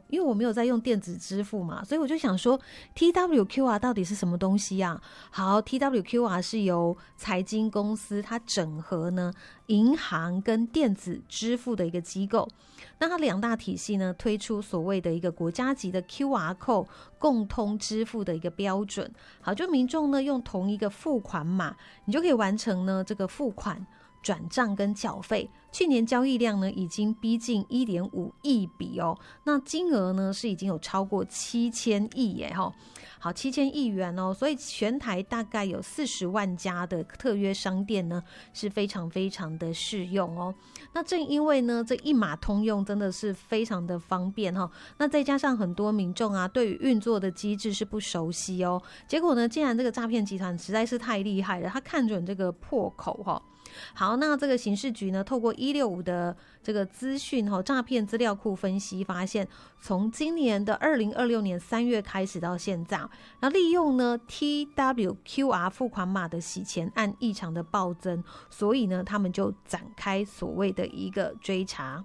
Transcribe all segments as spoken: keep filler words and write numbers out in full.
因为我没有在用电子支付嘛，所以我就想说 T W Q R 到底是什么东西啊？好， T W Q R 是由财经公司它整合呢银行跟电子支付的一个机构，那它两大体系呢推出所谓的一个国家级的 Q R code 共通支付的一个标准。好，就民众呢用同一个付款码，你就可以完成呢这个付款、转账跟缴费。去年交易量呢已经逼近 一点五亿笔哦，那金额呢是已经有超过七千亿耶齁。好，七千亿元哦，所以全台大概有四十万家的特约商店呢是非常非常的适用哦。那正因为呢这一码通用真的是非常的方便齁，那再加上很多民众啊对于运作的机制是不熟悉哦，结果呢竟然这个诈骗集团实在是太厉害了，他看准这个破口齁。好，那这个刑事局呢透过一六五的这个资讯诈骗资料库分析发现，从今年的二零二六年三月开始到现在，然后利用呢 T W Q R 付款码的洗钱案异常的暴增，所以呢他们就展开所谓的一个追查。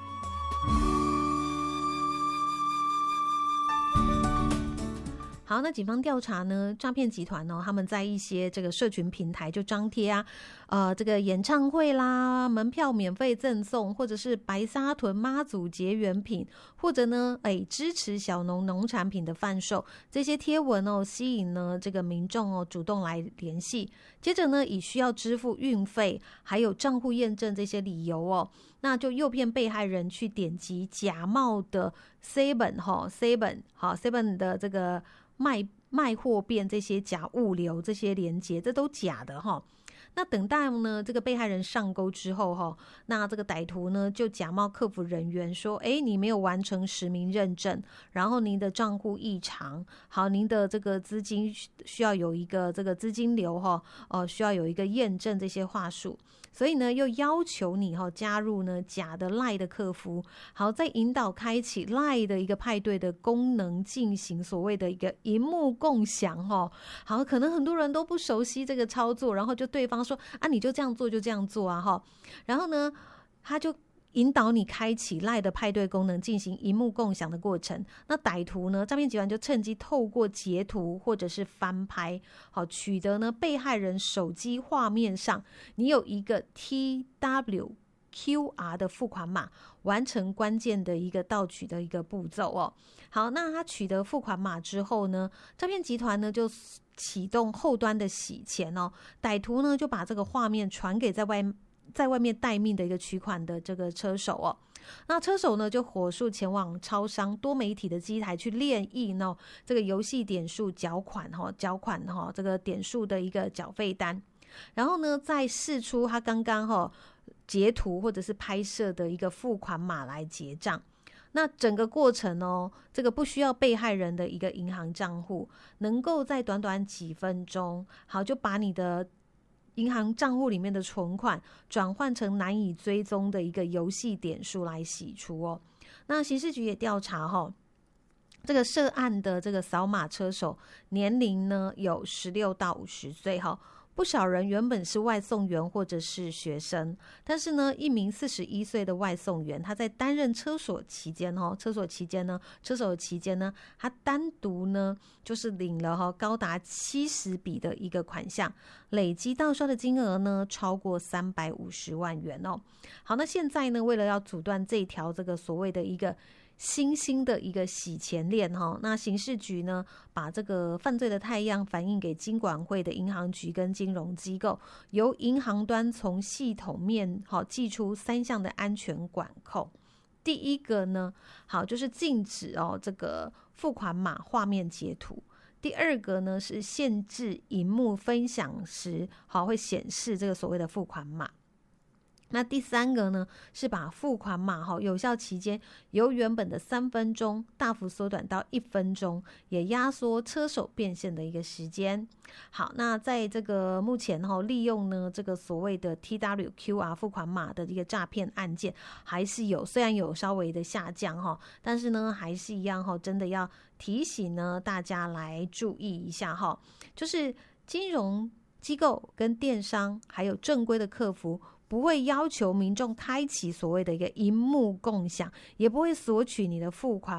好，那警方调查呢，诈骗集团呢，他们在一些这个社群平台就张贴啊，呃，这个演唱会啦，门票免费赠送，或者是白沙屯妈祖结缘品，或者呢，哎，支持小农农产品的贩售，这些贴文哦，吸引呢这个民众哦主动来联系，接着呢，以需要支付运费，还有账户验证这些理由哦，那就诱骗被害人去点击假冒的 Seven 哈 Seven 好 Seven 的这个。卖卖货变这些假物流这些连结，这都假的哈。那等待呢这个被害人上钩之后哈，那这个歹徒呢就假冒客服人员说，哎，你没有完成实名认证，然后您的账户异常，好，您的这个资金需要有一个这个资金流哈，呃，需要有一个验证这些话术。所以呢，又要求你哈加入呢假的 LINE 的客服，好，再引导开启 LINE 的一个派对的功能，进行所谓的一个萤幕共享哈。好，可能很多人都不熟悉这个操作，然后就对方说啊，你就这样做就这样做啊哈。然后呢，他就引导你开启 LINE 的派对功能，进行萤幕共享的过程。那歹徒呢，诈骗集团就趁机透过截图或者是翻拍，好，取得呢被害人手机画面上你有一个 T W Q R 的付款码，完成关键的一个盗取的一个步骤哦。好，那他取得付款码之后呢，诈骗集团呢就启动后端的洗钱哦，歹徒呢就把这个画面传给在外在外面待命的一个取款的这个车手哦，那车手呢就火速前往超商多媒体的机台去列印呢这个游戏点数缴款哈，缴款哈这个点数的一个缴费单，然后呢再释出他刚刚哈截图或者是拍摄的一个付款码来结账。那整个过程哦，这个不需要被害人的一个银行账户，能够在短短几分钟，好就把你的银行账户里面的存款转换成难以追踪的一个游戏点数来洗出哦。那刑事局也调查哈、哦，这个涉案的这个扫码车手年龄呢有十六到五十岁哈。不少人原本是外送员或者是学生，但是呢，一名四十一岁的外送员，他在担任车手期间哦，车手期间呢，车手期间呢，他单独呢就是领了哈高达七十笔的一个款项，累积盗刷的金额呢超过三百五十万元哦。好，那现在呢，为了要阻断这条这个所谓的一个新兴的一个洗钱链哈，那刑事局呢把这个犯罪的态样反映给金管会的银行局跟金融机构，由银行端从系统面好寄出三项的安全管控。第一个呢，好就是禁止哦这个付款码画面截图。第二个呢是限制萤幕分享时好会显示这个所谓的付款码。那第三个呢，是把付款码哈有效期间由原本的三分钟大幅缩短到一分钟，也压缩车手变现的一个时间。好，那在这个目前哈，利用呢这个所谓的 T W Q R 付款码的一个诈骗案件，还是有虽然有稍微的下降哈，但是呢还是一样哈，真的要提醒呢大家来注意一下哈，就是金融机构跟电商还有正规的客服不会要求民众开启所谓的一个萤幕共享，也不会索取你的付款